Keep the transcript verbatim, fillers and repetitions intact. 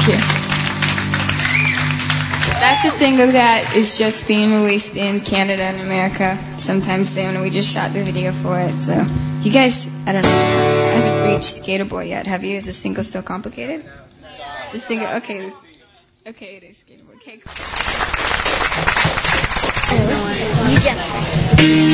you. That's a single that is just being released in Canada and America sometime soon, and we just shot the video for it. So, you guys, I don't know, I haven't reached Skater Boy yet. Have you? Is the single still complicated? The single, okay. Okay, it is Skater Boy. Okay, cool.